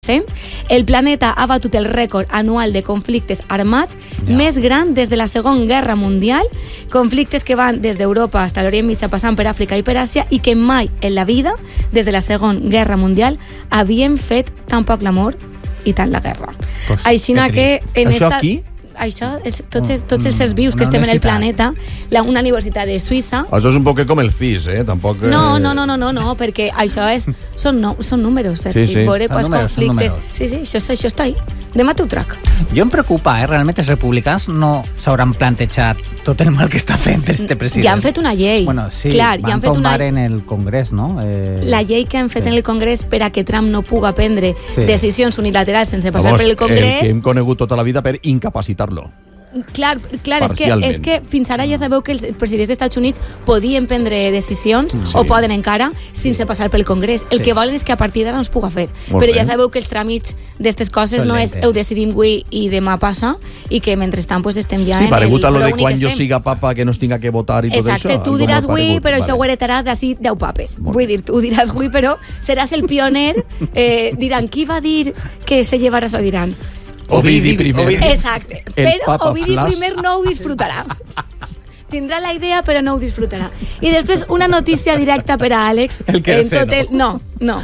El planeta ha batut el rècord anual de conflictes armats més gran des de la Segona Guerra Mundial, conflictes que van des d'Europa fins a l'Orient Mitjà, passant per Àfrica i per Àsia, i que mai en la vida, des de la Segona Guerra Mundial, havien fet tan poc l'amor i tant la guerra. Pues, així que en això esta... aquí? Això, tots els éssers vius que estem en el planeta, una universitat de Suïssa... Això és un poc com el CIS, Tampoc... No, perquè això són números, Sergi. Sí. Veure quants conflictes... Sí, això està ahí. Demà t'ho trac. Jo em preocupa, realment els republicans no s'hauran plantejat tot el mal que està fent este president. Ja han fet una llei. Bueno, sí, clar, van tombar en el Congrés, no? La llei que han fet en el Congrés per a que Trump no puga prendre decisions unilaterals sense passar per el Congrés... El que hem conegut tota la vida per incapacitar-lo. Clar, és que fins ara ja sabeu que els presidents dels Estats Units podien prendre decisions, o poden encara, sense passar pel Congrés. El que volen és que a partir d'ara no es puga fer. Però ja sabeu que els tràmits d'aquestes coses no és ho decidim avui i demà passa, i que mentrestant estem ja en el paregut a lo de quan jo siga papa que no es tinga que votar i tot això. Exacte, tu diràs avui, però això ho heretarà d'ací 10 papes. Vull dir, tu diràs avui, però seràs el pioner. Diran, qui va dir que se llevarà això? Diran Ovidi primer. Exacte, però Ovidi primer no ho disfrutarà. Tindrà la idea, però no ho disfrutarà. I després una notícia directa per a Àlex. No.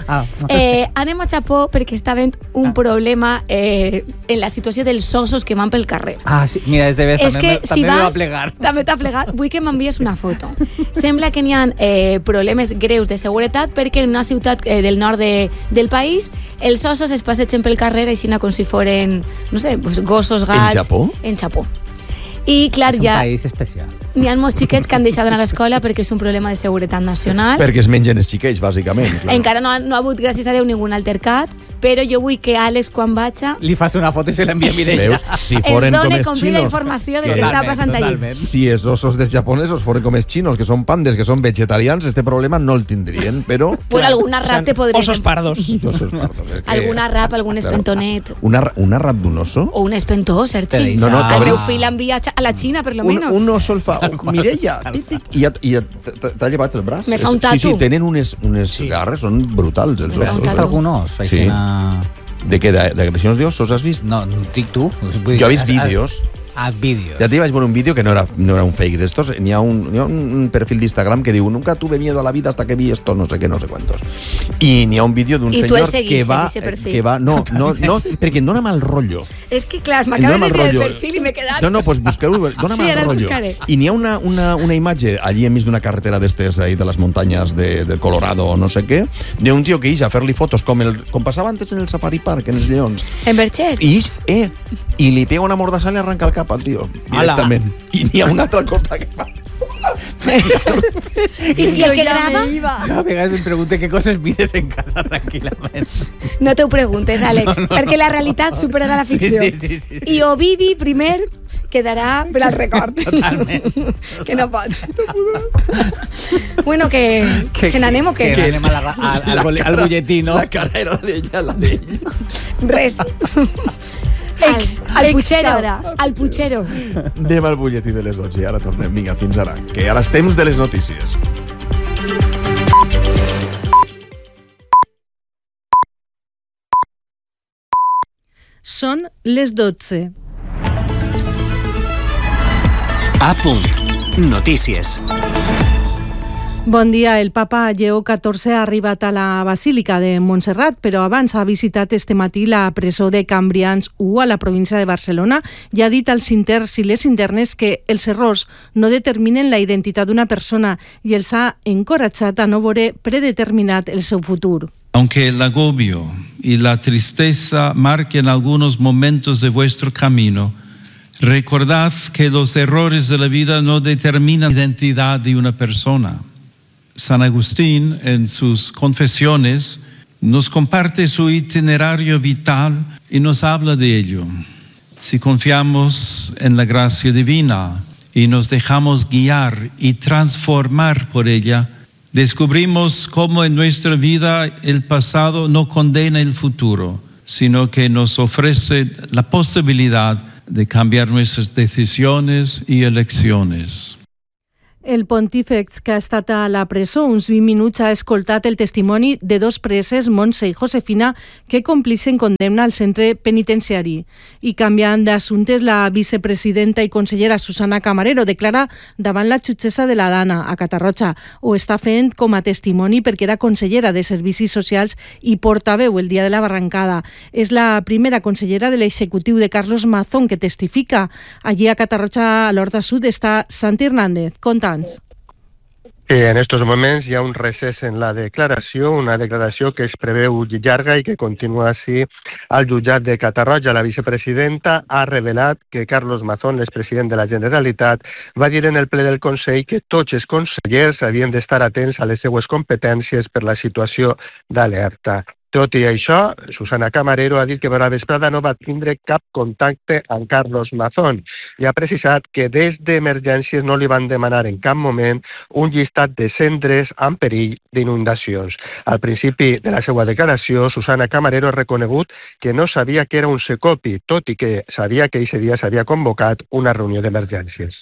Anem a Japó perquè està havent un problema en la situació dels ossos que van pel carrer. Sí, mira, des de vez també m'ha plegat. També t'ha plegat. Vull que m'envies una foto. Sembla que n'hi ha problemes greus de seguretat perquè en una ciutat del nord del país els ossos es passegen pel carrer així com si foren, no sé, gossos, gats... En Japó? En Japó. I clar, és un país especial. N'hi ha molts xiquets que han deixat d'anar a l'escola perquè és un problema de seguretat nacional. Perquè es mengen els xiquets, bàsicament. Clar. Encara no ha hagut, gràcies a Déu, ningú altercat, però jo vull que Àlex, quan vaja... Li fas una foto i se l'envia a Mireia. Si foren ens com doni els complida xinos. Informació de què està passant allà. Si els ossos dels japonesos foren com els xinos, que són pandes, que són vegetarians, este problema no el tindrien, però... Bueno, alguna rap te podria... Osos pardos. Alguna rap, algun espentonet. Una rap d'un oso? O un espentó, Sergi. No, el meu fill l'envia a la Xina, per lo menos. Un oso el fa... Mireia, i t'ha llevat el braç. Me fa un tatu. Sí, tenen unes garres, són brutals, els ossos. Algun os, així de què? D'agressions d'ossos has vist? No, dic tu. Jo he vist vídeos. Vídeos. Ja t'hi vaig veure un vídeo que no era un fake d'estos. N'hi ha un perfil d'Instagram que diu nunca tuve miedo a la vida hasta que vi esto, no sé què, no sé cuántos. I n'hi ha un vídeo d'un senyor que va... No, perquè em dona mal rotllo. És que, clar, m'acabes de dir el perfil i m'he quedat... No, pues busqueu-ho, dona mal rotllo. I n'hi ha una imatge allí enmig d'una carretera d'estes ahí de les muntanyes de Colorado o no sé què, d'un tio que ix a fer-li fotos com passava antes en el Safari Park, en els lleons. En Bercher. I li pega una mordassada i arranca el cap al tio, directament. I n'hi ha una altra cosa que fa. I el que grava? Jo a vegades em pregunto què coses mires en casa tranquil·lament. No t'ho preguntes, Àlex, perquè la realitat superarà la ficció. Sí. I Ovidi primer quedarà per al record. Totalment. Que no pot. Bueno, que se n'anem o què? Que anem al butlletí, no? La cara era d'ella, la d'ell. Res. Al Puchero. Anem al butlletí de les 12 i ara tornem. Vinga, fins ara. Que ara és temps de les notícies. Són les 12. A punt. Notícies. Bon dia. El papa Lleó XIV ha arribat a la Basílica de Montserrat, però abans ha visitat este matí la presó de Cambrians 1 a la província de Barcelona i ha dit als interns i les internes que els errors no determinen la identitat d'una persona i els ha encoratjat a no veure predeterminat el seu futur. Aunque el agobio y la tristeza marquen algunos momentos de vuestro camino, recordad que los errores de la vida no determinan la identidad de una persona. San Agustín, en sus Confesiones, nos comparte su itinerario vital y nos habla de ello. Si confiamos en la gracia divina y nos dejamos guiar y transformar por ella, descubrimos cómo en nuestra vida el pasado no condena el futuro, sino que nos ofrece la posibilidad de cambiar nuestras decisiones y elecciones. El pontífex, que ha estat a la presó uns 20 minuts, ha escoltat el testimoni de dos preses, Montse i Josefina, que complixen condemna al centre penitenciari. I canviant d'assumptes, la vicepresidenta i consellera Susana Camarero declara davant la jutgessa de la Dana, a Catarroja. Ho està fent com a testimoni perquè era consellera de Servicis Socials i portaveu el dia de la barrancada. És la primera consellera de l'executiu de Carlos Mazón que testifica. Allí a Catarroja, a l'Horta Sud, està Santi Hernández. Contant. En estos moments hi ha un recés en la declaració, una declaració que es preveu llarga i que continua així al jutjat de Catarroja. La vicepresidenta ha revelat que Carlos Mazón, l'expresident de la Generalitat, va dir en el ple del Consell que tots els consellers havien d'estar atents a les seues competències per la situació d'alerta. Tot i això, Susana Camarero ha dit que per la vesprada no va tindre cap contacte amb Carlos Mazón i ha precisat que des d'emergències no li van demanar en cap moment un llistat de centres en perill d'inundacions. Al principi de la seva declaració, Susana Camarero ha reconegut que no sabia que era un secopi, tot i que sabia que aquest dia s'havia convocat una reunió d'emergències.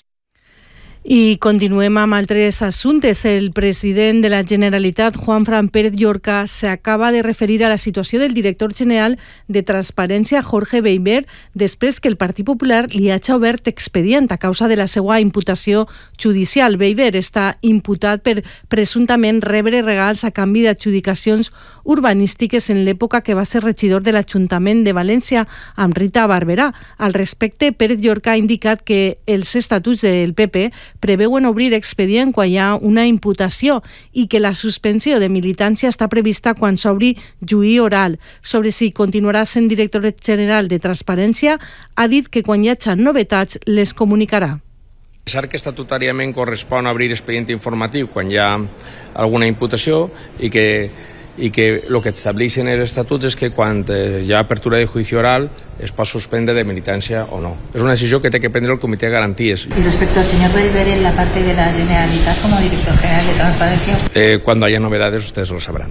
I continuem amb altres assumptes. El president de la Generalitat, Juanfran Pérez Llorca, s'acaba de referir a la situació del director general de Transparència, Jorge Beiber, després que el Partit Popular li hagi obert expedient a causa de la seva imputació judicial. Beiber està imputat per presumptament rebre regals a canvi d'adjudicacions urbanístiques en l'època que va ser regidor de l'Ajuntament de València amb Rita Barberà. Al respecte, Pérez Llorca ha indicat que els estatuts del PP preveuen obrir expedient quan hi ha una imputació i que la suspensió de militància està prevista quan s'obri juí oral. Sobre si continuarà sent director general de Transparència, ha dit que quan hi hagi novetats les comunicarà. Pensar que estatutàriament correspon obrir expedient informatiu quan hi ha alguna imputació i que el que estableixen els estatuts és que quan hi ha apertura de juici oral es pot suspendre de militància o no. És una decisió que té que prendre el Comitè de Garanties. Y respecto al señor Beiber en la parte de la Generalitat como director general de Transparencia. Cuando haya novedades ustedes lo sabrán.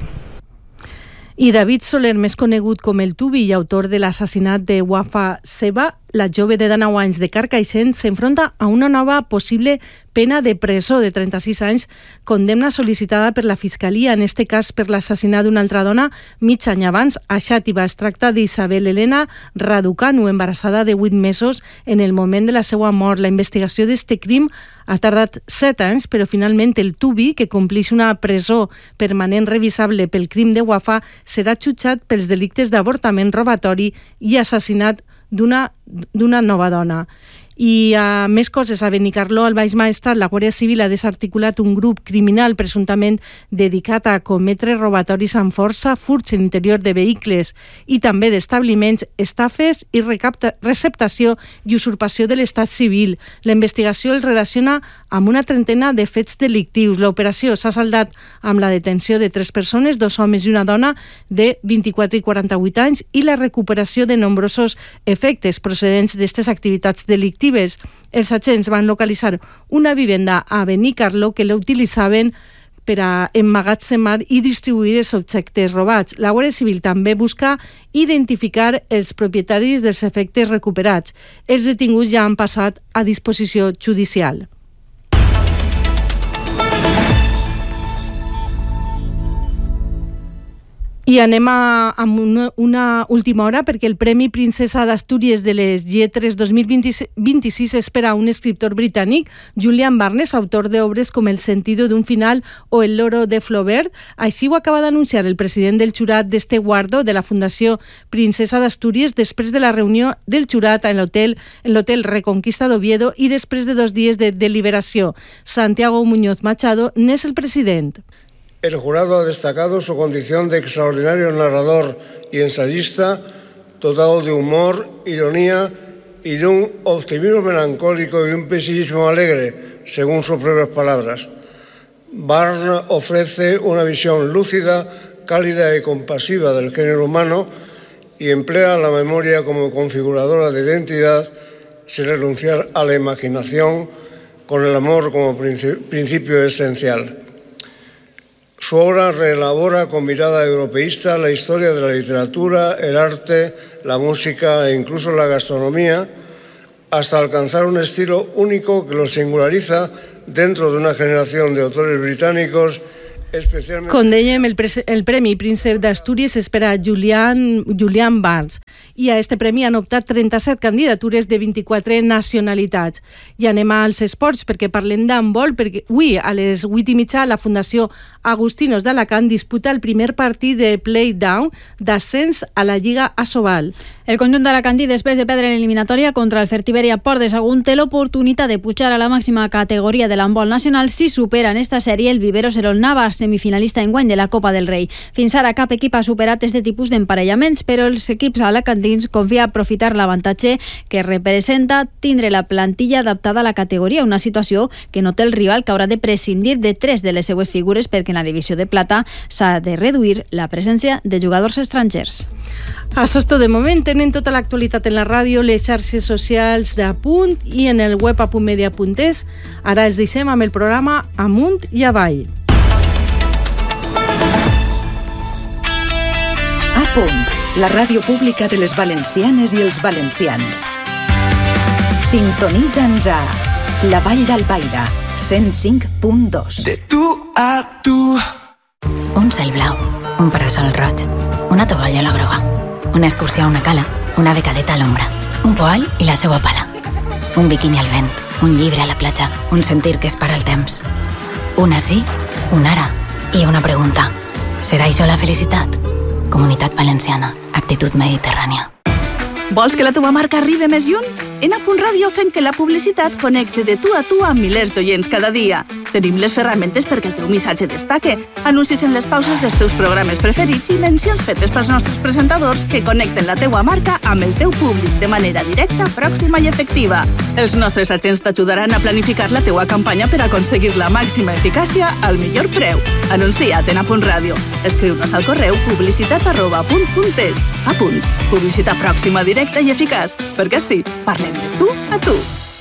I David Soler, més conegut com el Tubi i autor de l'assassinat de Wafa Seba, la jove de 19 anys de Carcaixent, s'enfronta a una nova possible pena de presó de 36 anys, condemna sol·licitada per la Fiscalia, en este cas per l'assassinat d'una altra dona mig any abans, a Xàtiva. Es tracta d'Isabel Elena Raducanu, embarassada de 8 mesos en el moment de la seva mort. La investigació d'este crim ha tardat 7 anys, però finalment el Tubi, que complix una presó permanent revisable pel crim de Wafa, serà jutjat pels delictes d'avortament, robatori i assassinat d'una nova dona. I més coses, a Benicarló, al Baix Maestrat, la Guàrdia Civil ha desarticulat un grup criminal presumptament dedicat a cometre robatoris amb força, furts en interior de vehicles i també d'establiments, estafes i receptació i usurpació de l'estat civil. La investigació el relaciona amb una trentena de fets delictius. L'operació s'ha saldat amb la detenció de 3 persones, 2 homes i una dona de 24 i 48 anys i la recuperació de nombrosos efectes procedents d'aquestes activitats delictives. Els agents van localitzar una vivenda a Benicarló que l'utilitzaven per a emmagatzemar i distribuir els objectes robats. La Guàrdia Civil també busca identificar els propietaris dels efectes recuperats. Els detinguts ja han passat a disposició judicial. I anem amb una última hora perquè el Premi Princesa d'Astúries de les Lletres 2026 espera un escriptor britànic, Julian Barnes, autor d'obres com El sentido d'un final o El loro de Flaubert. Així ho acaba d'anunciar el president del jurat d'este guardo de la Fundació Princesa d'Astúries després de la reunió del jurat en l'hotel Reconquista d'Oviedo i després de 2 dies de deliberació. Santiago Muñoz Machado n'és el president. El jurado ha destacado su condición de extraordinario narrador y ensayista, dotado de humor, ironía y de un optimismo melancólico y un pesimismo alegre, según sus propias palabras. Barnes ofrece una visión lúcida, cálida y compasiva del género humano y emplea la memoria como configuradora de identidad sin renunciar a la imaginación, con el amor como principio esencial. Su obra reelabora con mirada europeísta la historia de la literatura, el arte, la música e incluso la gastronomía, hasta alcanzar un estilo único que los singulariza dentro de una generación de autores británicos. Com dèiem, el Premi Príncep d'Astúries és per a Julian Barnes i a este premi han optat 37 candidatures de 24 nacionalitats. I anem als esports perquè parlem d'handbol, perquè avui a les 8:30 la Fundació Agustinos d'Alacant disputa el primer partit de play-down d'ascens a la Lliga Asobal. El conjunt d'Alacantí, després de perdre l'eliminatòria contra el Fertiberia Port de Sagunt, té l'oportunitat de pujar a la màxima categoria de l'handbol nacional si supera en esta sèrie el Vivero Serol Navas, semifinalista enguany de la Copa del Rei. Fins ara cap equip ha superat este tipus d'emparellaments, però els equips alacantins confia aprofitar l'avantatge que representa tindre la plantilla adaptada a la categoria, una situació que no té el rival, que haurà de prescindir de 3 de les seues figures perquè en la divisió de plata s'ha de reduir la presència de jugadors estrangers. Això és tot de moment. Tenen tota l'actualitat en la ràdio, les xarxes socials d'Apunt i en el web apuntmedia.es. Ara els deixem amb el programa Amunt i Avall. Apunt, la ràdio pública de les valencianes i els valencians. Sintonitza'ns a la Vall d'Albaida, 105.2. De tu a tu. Un cel blau, un parasol roig, una tovallola groga, una excursió a una cala, una becadeta a l'ombra, un poal i la seua pala, un biquini al vent, un llibre a la platja, un sentir que es para el temps. Una sí, un ara i una pregunta. Serà això la felicitat? Comunitat Valenciana, actitud mediterrània. Vols que la teva marca arribi més lluny? En Apunt Ràdio fem que la publicitat connecte de tu a tu amb milers d'oients cada dia. Tenim les ferramentes perquè el teu missatge destaque, anuncis en les pauses dels teus programes preferits i mencions fetes pels nostres presentadors que connecten la teua marca amb el teu públic de manera directa, pròxima i efectiva. Els nostres agents t'ajudaran a planificar la teua campanya per aconseguir la màxima eficàcia al millor preu. Anuncia't en Apunt Ràdio. Escriu-nos al correu publicitat@apunt.es. Apunt. Publicitat pròxima, directa i eficaç. Perquè sí, parlem de tu a tu.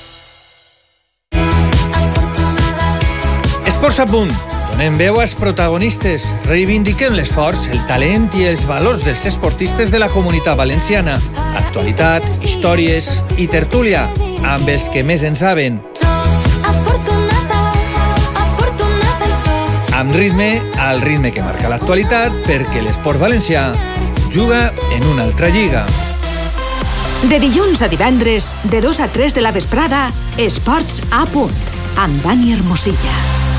Esports a punt. Donem veu als protagonistes. Reivindiquem l'esforç, el talent i els valors dels esportistes de la Comunitat Valenciana. Actualitat, històries i tertúlia amb els que més en saben. Amb ritme, al ritme que marca l'actualitat, perquè l'esport valencià juga en una altra lliga. De dilluns a divendres, de 2 a 3 de la vesprada, Esports a punt, amb Dani Hermosilla.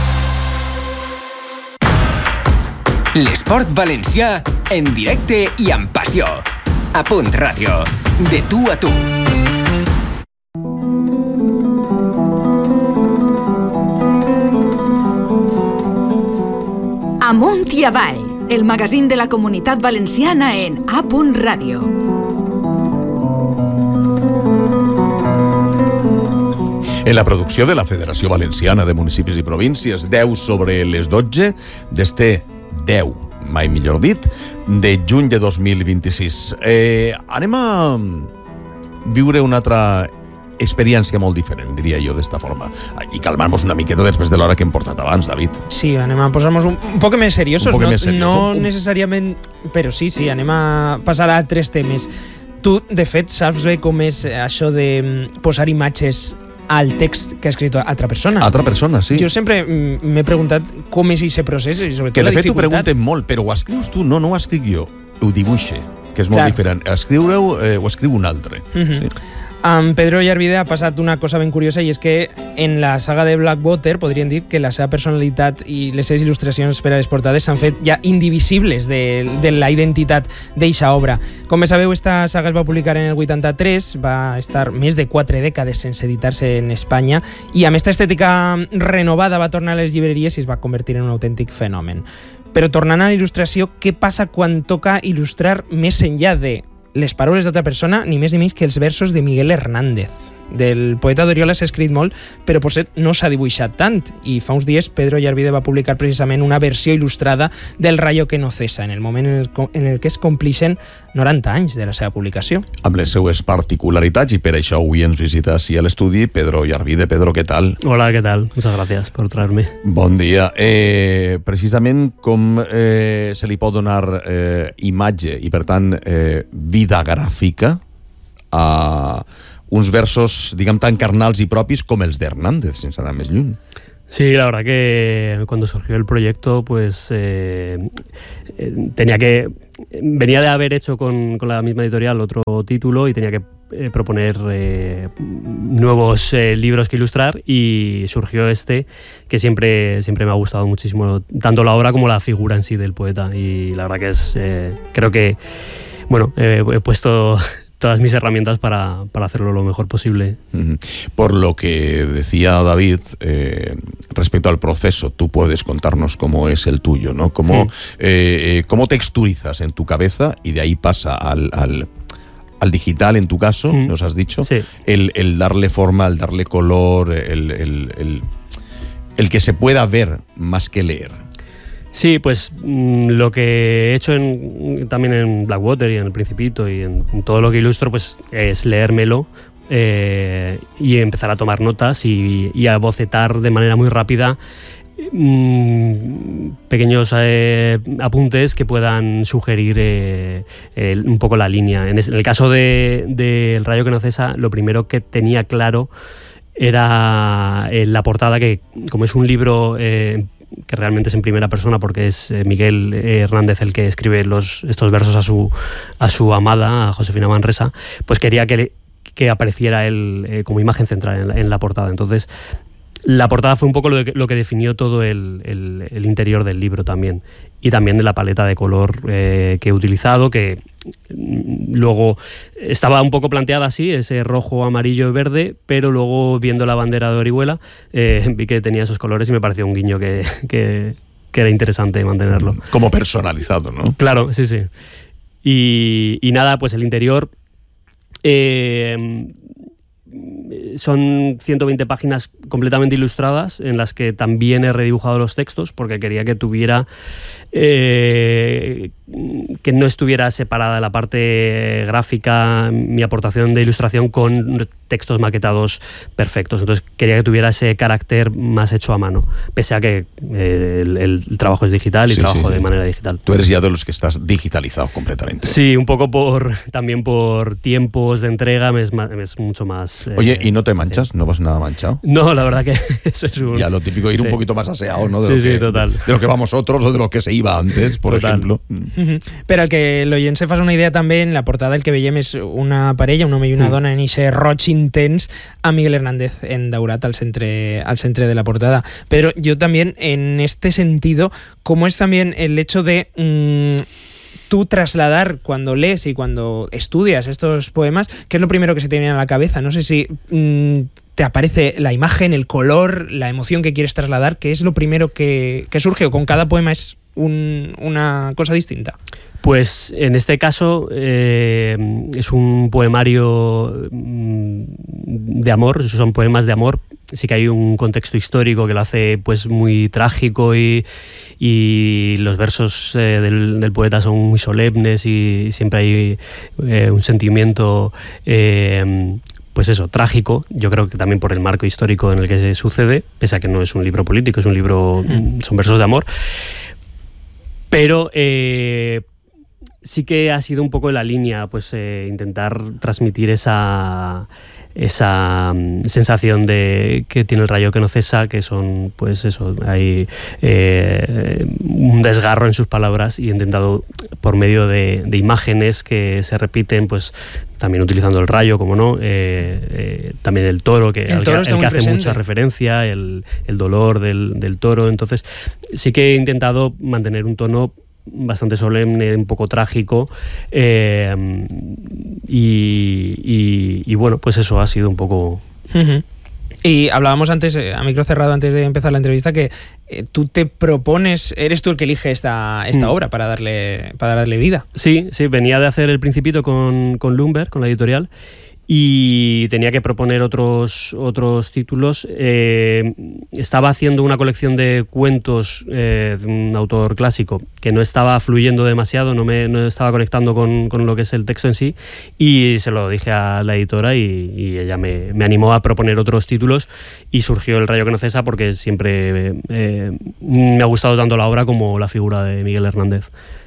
L'esport valencià en directe i amb passió. Apunt Ràdio. De tu a tu. Amunt i Avall, el magazín de la Comunitat Valenciana en Apunt Ràdio. En la producció de la Federació Valenciana de Municipis i Províncies, 10 sobre les 12, d'este 10, mai millor dit, de juny de 2026. Anem a viure una altra experiència molt diferent, diria jo, d'esta forma. I calmar-nos una miqueta després de l'hora que hem portat abans, David. Sí, anem a posar-nos un poc més seriosos. Un poc més seriosos. No necessàriament, però sí, anem a passar a altres temes. Tu, de fet, saps bé com és això de posar imatges al text que ha escrit altra persona. Altra persona, sí. Jo sempre m'he preguntat com és aquest procés i sobretot que la de fet dificultat. ho pregunten molt, però ho escrius tu? No ho escric jo. Ho dibuixe, que és molt diferent. Escriure-ho ho escriu un altre. Sí. Amb Pedro Yarvide ha passat una cosa ben curiosa i és que en la saga de Blackwater podríem dir que la seva personalitat i les seves il·lustracions per a les portades s'han fet ja indivisibles de la identitat d'eixa obra. Com bé sabeu, esta saga es va publicar en el 83, va estar més de 4 dècades sense editar-se en Espanya i amb esta estètica renovada va tornar a les llibreries i es va convertir en un autèntic fenomen. Però tornant a la il·lustració, què passa quan toca il·lustrar més enllà de les paraules d'altra persona, ni més ni menys que els versos de Miguel Hernández? Del poeta d'Oriola s'ha escrit molt, però potser no s'ha dibuixat tant. I fa uns dies Pedro Yarvide va publicar precisament una versió il·lustrada del Rayo que no cesa, en el moment en el que es complixen 90 anys de la seva publicació. Amb les seues particularitats, i per això avui ens visita així a l'estudi Pedro Yarvide. Pedro, ¿qué tal? Hola, ¿qué tal? Muchas gracias por traerme. Bon dia. Precisament com se li pot donar imatge i, per tant, vida gràfica a uns versos, diguem, tan carnals y propis com els d'Hernández, sense anar més lluny. Sí, la verdad que cuando surgió el proyecto, pues venía de haber hecho con la misma editorial otro título y tenía que proponer nuevos libros que ilustrar, y surgió este, que siempre me ha gustado muchísimo, tanto la obra como la figura en sí del poeta, y la verdad que es, creo que, bueno, he puesto todas mis herramientas para hacerlo lo mejor posible. Por lo que decía David, respecto al proceso, tú puedes contarnos cómo es el tuyo, ¿no? Cómo texturizas en tu cabeza y de ahí pasa al digital, en tu caso, nos has dicho, sí. el darle forma, el darle color, el que se pueda ver más que leer. Sí, pues lo que he hecho también en Blackwater y en El Principito y en todo lo que ilustro, pues es leérmelo y empezar a tomar notas y a bocetar de manera muy rápida pequeños apuntes que puedan sugerir un poco la línea. En el caso de El rayo que no cesa, lo primero que tenía claro era la portada, que como es un libro que realmente es en primera persona, porque es Miguel Hernández el que escribe estos versos a su amada, a Josefina Manresa, pues quería que apareciera él como imagen central en la portada. Entonces la portada fue un poco lo que definió todo el interior del libro también, y también de la paleta de color que he utilizado, que luego estaba un poco planteada así, ese rojo, amarillo y verde, pero luego viendo la bandera de Orihuela vi que tenía esos colores y me pareció un guiño que era interesante mantenerlo. Como personalizado, ¿no? Claro, sí. Y nada, pues el interior son 120 páginas completamente ilustradas, en las que también he redibujado los textos, porque quería que tuviera que no estuviera separada la parte gráfica, mi aportación de ilustración, con textos maquetados perfectos. Entonces quería que tuviera ese carácter más hecho a mano, pese a que el trabajo es digital y trabajo de manera digital. Tú eres ya de los que estás digitalizado completamente. Sí, un poco también por tiempos de entrega, es mucho más... Oye, ¿y no te manchas? ¿No vas nada manchado? No, la verdad que eso es ya lo típico, ir un poquito más aseado, ¿no? Total. De lo que vamos otros o de lo que se iba antes, por ejemplo. Però el que l'oient se fas una idea també, en la portada el que veiem és una parella, un home i una dona, en ese roig intens, a Miguel Hernández en daurat al centre de la portada. Pero yo también, en este sentido, ¿cómo es también el hecho de tú trasladar, cuando lees y cuando estudias estos poemas, qué es lo primero que se te viene a la cabeza? No sé si te aparece la imagen, el color, la emoción que quieres trasladar, ¿qué es lo primero que surge? ¿O con cada poema es una cosa distinta? Pues en este caso es un poemario de amor, son poemas de amor. Sí que hay un contexto histórico que lo hace pues muy trágico, y los versos del poeta son muy solemnes, y siempre hay un sentimiento pues eso, trágico. Yo creo que también por el marco histórico en el que se sucede, pese a que no es un libro político, es un libro, son versos de amor. Pero sí que ha sido un poco la línea, pues intentar transmitir esa sensación de que tiene el rayo que no cesa, que son, pues eso, hay un desgarro en sus palabras, y he intentado, por medio de imágenes que se repiten, pues también utilizando el rayo, como no, también el toro, que hace mucha referencia, el dolor del toro. Entonces sí que he intentado mantener un tono bastante solemne, un poco trágico, y bueno, pues eso ha sido un poco... Y hablábamos antes, a micro cerrado, antes de empezar la entrevista, que tú te propones, eres tú el que elige esta obra para darle vida. Sí, venía de hacer El Principito con Lumber, con la editorial, y tenía que proponer otros títulos. Estaba haciendo una colección de cuentos de un autor clásico que no estaba fluyendo demasiado, no estaba conectando con lo que es el texto en sí, y se lo dije a la editora, y ella me animó a proponer otros títulos, y surgió El rayo que no cesa, porque siempre me ha gustado tanto la obra como la figura de Miguel Hernández.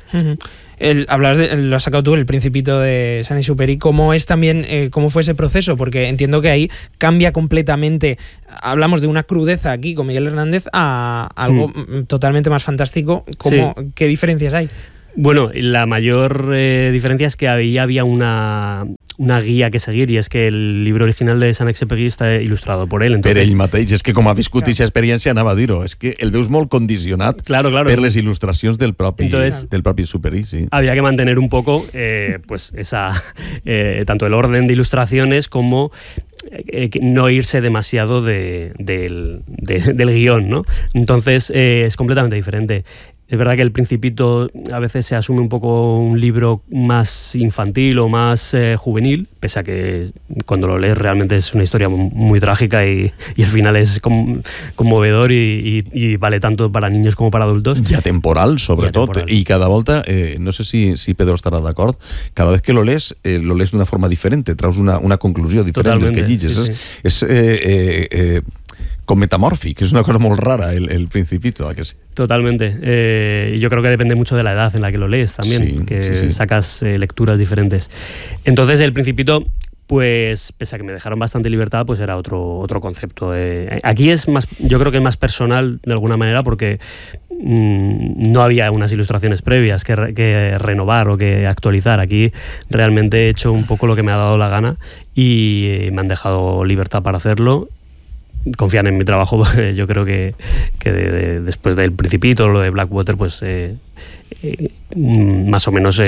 Lo has sacado tú, El Principito de Saint-Exupéry. ¿Cómo es también, cómo fue ese proceso? Porque entiendo que ahí cambia completamente. Hablamos de una crudeza aquí con Miguel Hernández a algo totalmente más fantástico. ¿Qué diferencias hay? Bueno, la mayor diferencia es que había una guia que seguir, y es que el libro original de Saint-Exupéry está ilustrado por él. Però ell mateix, és que com ha viscut aquesta experiència, anava a dir-ho, és que el veus molt condicionat per les il·lustracions del propi Exupéry, sí. Había que mantener un poco pues tanto el orden de ilustraciones como no irse demasiado del guión, ¿no? Entonces es completamente diferente. Es verdad que El Principito a veces se asume un poco un libro más infantil o más juvenil, pese a que cuando lo lees realmente es una historia muy trágica y el final es conmovedor y vale tanto para niños como para adultos. Y atemporal, sobretot. Y cada volta, no sé si Pedro estarà d'acord, cada vez que lo lees d'una forma diferente, traus una conclusió diferent del que lliges. Sí. És con metamórfic, es una cosa muy rara el Principito, ¿a que sí? Totalmente. Yo creo que depende mucho de la edad en la que lo lees también, sacas lecturas diferentes. Entonces El Principito, pues pese a que me dejaron bastante libertad, pues era otro concepto. Aquí es más, yo creo que es más personal de alguna manera, porque no había unas ilustraciones previas que renovar o que actualizar. Aquí realmente he hecho un poco lo que me ha dado la gana y me han dejado libertad para hacerlo. Confían en mi trabajo. Yo creo que después del Principito, lo de Blackwater, pues más o menos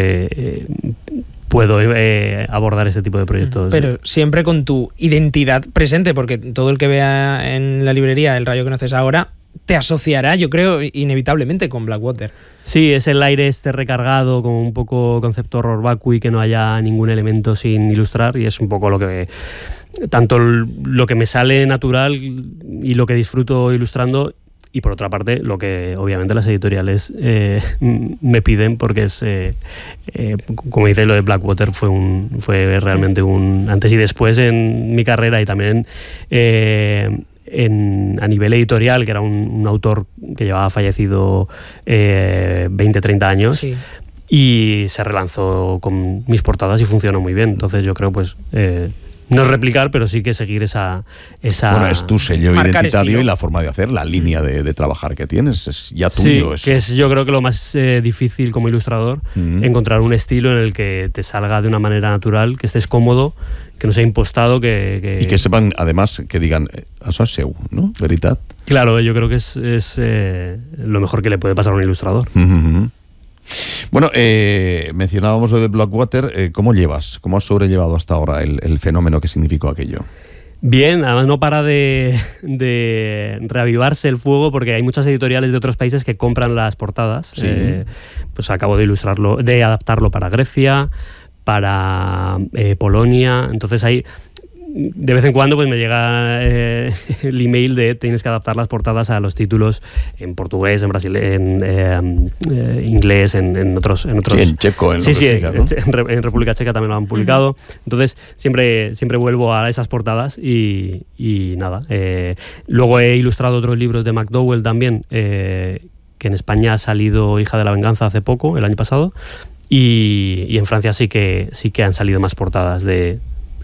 puedo abordar este tipo de proyectos. Pero siempre con tu identidad presente, porque todo el que vea en la librería El Rayo que Naces Ahora te asociará, yo creo, inevitablemente con Blackwater. Sí, es el aire recargado, como un poco concepto horror vacui, que no haya ningún elemento sin ilustrar, y es un poco lo que tanto lo que me sale natural y lo que disfruto ilustrando, y por otra parte lo que obviamente las editoriales me piden, porque es como dice, lo de Blackwater fue realmente un antes y después en mi carrera, y también a nivel editorial, que era un autor que llevaba fallecido 20-30 años. Sí. Y se relanzó con mis portadas y funcionó muy bien. Entonces yo creo, pues no es replicar, pero sí que seguir esa bueno, es tu sello identitario estilo. Y la forma de hacer, la línea de trabajar que tienes, es ya tuyo. Sí, que es yo creo que lo más difícil como ilustrador, encontrar un estilo en el que te salga de una manera natural, que estés cómodo, que no sea impostado, y que sepan, además, que digan, eso es seu, ¿no? ¿Verdad? Claro, yo creo que es lo mejor que le puede pasar a un ilustrador. Bueno, mencionábamos lo de Blackwater. ¿Cómo has sobrellevado hasta ahora el fenómeno que significó aquello? Bien, además no para de reavivarse el fuego, porque hay muchas editoriales de otros países que compran las portadas. Sí. Pues acabo de adaptarlo para Grecia, para Polonia. Entonces hay de vez en cuando pues me llega el email de tienes que adaptar las portadas a los títulos en portugués, en Brasil, en inglés, en otros. Sí, en checo, en Checa, ¿no? En República Checa también lo han publicado. Entonces siempre vuelvo a esas portadas y nada. Luego he ilustrado otros libros de McDowell también, que en España ha salido Hija de la Venganza hace poco, el año pasado, y en Francia sí que han salido más portadas de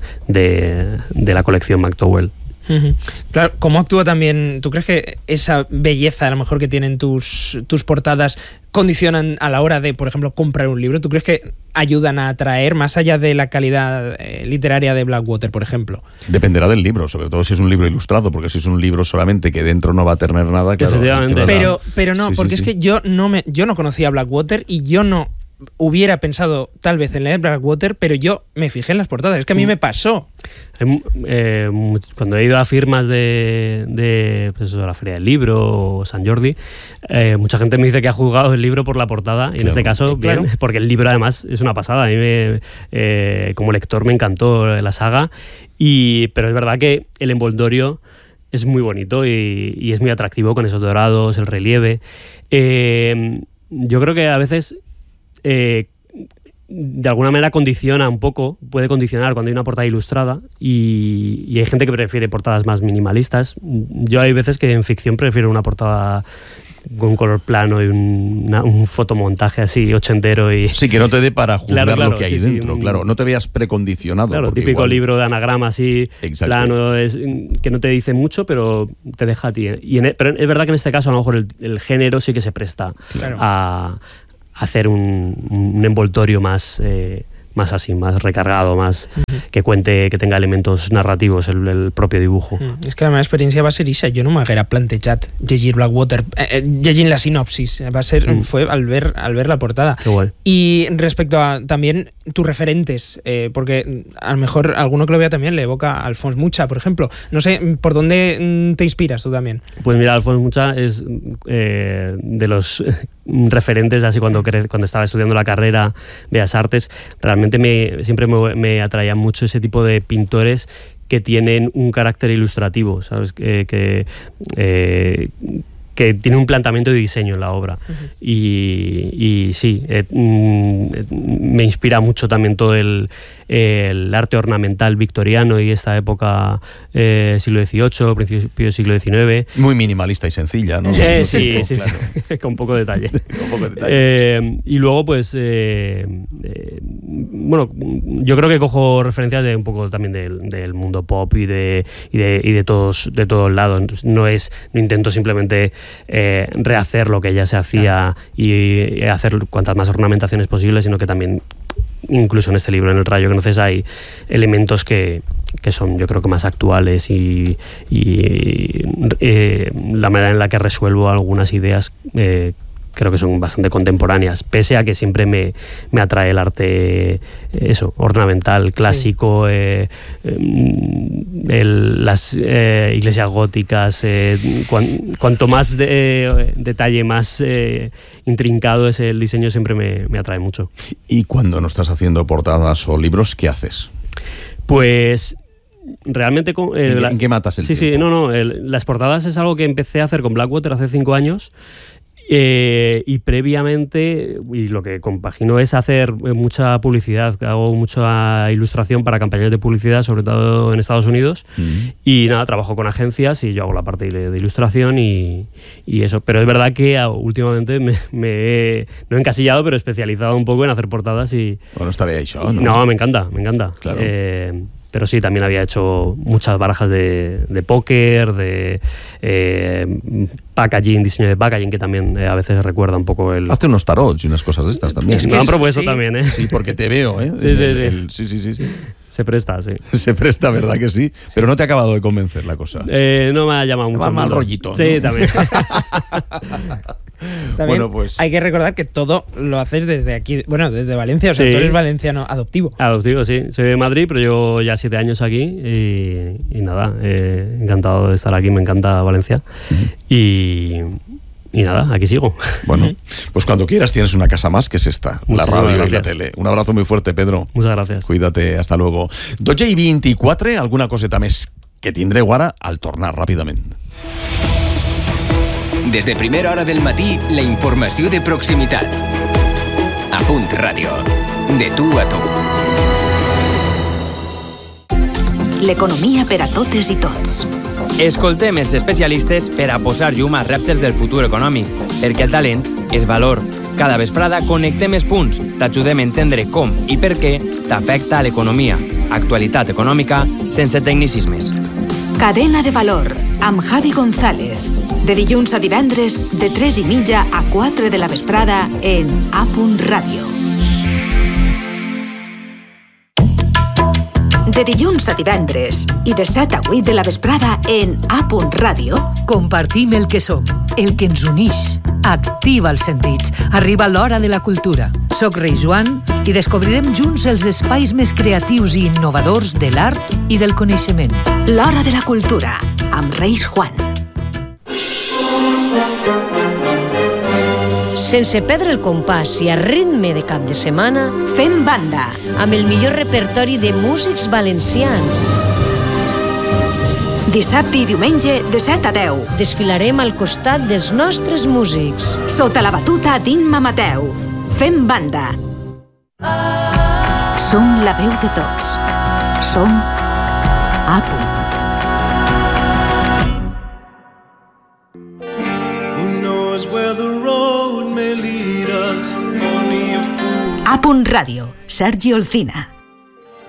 la colección McDowell. Claro, ¿cómo actúa también? ¿Tú crees que esa belleza a lo mejor que tienen tus portadas condicionan a la hora de, por ejemplo, comprar un libro? ¿Tú crees que ayudan a atraer más allá de la calidad literaria de Blackwater, por ejemplo? Dependerá del libro, sobre todo si es un libro ilustrado, porque si es un libro solamente que dentro no va a tener nada, claro. Pero no, sí, porque es que yo no conocía Blackwater y yo no hubiera pensado tal vez en leer Blackwater, pero yo me fijé en las portadas. Es que a mí me pasó. Cuando he ido a firmas de pues eso, la Feria del Libro o San Jordi, mucha gente me dice que ha juzgado el libro por la portada, y en este caso, bien, porque el libro además es una pasada. A mí como lector me encantó la saga, pero es verdad que el envoltorio es muy bonito y es muy atractivo, con esos dorados, el relieve. Yo creo que a veces de alguna manera puede condicionar cuando hay una portada ilustrada, y hay gente que prefiere portadas más minimalistas. Yo hay veces que en ficción prefiero una portada con color plano y un fotomontaje así ochentero. Sí, que no te dé para juzgar lo que hay dentro, claro. No te veas precondicionado. Claro, típico libro de anagrama así, plano, que no te dice mucho, pero te deja a ti. Pero es verdad que en este caso a lo mejor el género sí que se presta a hacer un envoltorio más así, más recargado, más que cuente, que tenga elementos narrativos el propio dibujo. És que la meva experiència va ser ixa, jo no m'haguera plantejat llegir Blackwater, llegint la sinopsis, fue al ver la portada. Qué guay. Y respecto a también tus referentes, porque a lo mejor alguno que lo vea también le evoca a Alfons Mucha, por ejemplo. No sé, ¿por dónde te inspiras tú también? Pues mira, Alfons Mucha es de los referentes, así cuando estaba estudiando la carrera Bellas Artes, realmente siempre me atraían mucho ese tipo de pintores que tienen un carácter ilustrativo, ¿sabes? Que tiene un planteamiento de diseño en la obra. Y sí, me inspira mucho también todo el arte ornamental victoriano y esta época siglo XVIII, principio del siglo XIX. Muy minimalista y sencilla, ¿no? Sí, claro. Con poco detalle. Y luego, pues, bueno, yo creo que cojo referencias de un poco también del mundo pop y de todos lados. Entonces, no intento simplemente rehacer lo que ya se hacía y hacer cuantas más ornamentaciones posibles, sino que también, incluso en este libro, en El rayo que conoces, hay elementos que son, yo creo que más actuales y la manera en la que resuelvo algunas ideas creo que son bastante contemporáneas, pese a que siempre me atrae el arte ornamental, clásico, las iglesias góticas, cuanto más detalle, más intrincado es el diseño, siempre me atrae mucho. ¿Y cuando no estás haciendo portadas o libros, qué haces? Pues realmente ¿En qué matas el tiempo? Sí, las portadas es algo que empecé a hacer con Blackwater hace 5 años. Y previamente, y lo que compagino es hacer mucha publicidad, hago mucha ilustración para campañas de publicidad, sobre todo en Estados Unidos, y nada, trabajo con agencias y yo hago la parte de ilustración y eso, pero es verdad que últimamente no he encasillado, pero especializado un poco en hacer portadas y... Bueno, estaría eso, ¿no? No, me encanta. Claro. Pero sí, también había hecho muchas barajas de póker, de packaging, diseño de packaging, que también a veces recuerda un poco el... Hace unos tarots y unas cosas de estas también. Me han propuesto también, ¿eh? Sí, porque te veo, ¿eh? Sí. Se presta, sí. Se presta, ¿verdad que sí? Pero no te ha acabado de convencer la cosa. No me ha llamado mucho. Va mal rollito, ¿no? Sí, también. También bueno, pues hay que recordar que todo lo haces desde aquí, bueno, desde Valencia, o sea, tú eres valenciano adoptivo. Adoptivo, sí. Soy de Madrid, pero llevo ya 7 años aquí y nada, encantado de estar aquí, me encanta Valencia. Y nada, aquí sigo. Bueno, pues cuando quieras tienes una casa más, que es esta, la radio y la tele. Un abrazo muy fuerte, Pedro. Muchas gracias. Cuídate, hasta luego. 12:24, alguna coseta més que tindré ara al tornar ràpidament. Des de primera hora del matí, la informació de proximitat. A Punt Ràdio. De tu a tu. L'economia per a totes i tots. Escoltem els especialistes per a posar llum als reptes del futur econòmic, perquè el talent és valor. Cada vesprada connectem els punts, t'ajudem a entendre com i per què t'afecta a l'economia. Actualitat econòmica sense tecnicismes. Cadena de valor, amb Javi González. De dilluns a divendres, de 3:30 a 4 de la vesprada en A Punt Ràdio. De dilluns a divendres i de 7 a 8 de la vesprada en A Punt Ràdio, compartim el que som, el que ens unix. Activa els sentits. Arriba l'hora de la cultura. Soc Rei Joan i descobrirem junts els espais més creatius i innovadors de l'art i del coneixement. L'hora de la cultura, amb Reis Juan. Sense perdre el compàs i a ritme de cap de setmana, fem banda amb el millor repertori de músics valencians. Dissabte i diumenge de 7 a 10. Desfilarem al costat dels nostres músics. Sota la batuta d'Imma Mateu. Fem banda. Som la veu de tots. Som A Punt. Who knows where A Punt Ràdio, Sergi Olcina.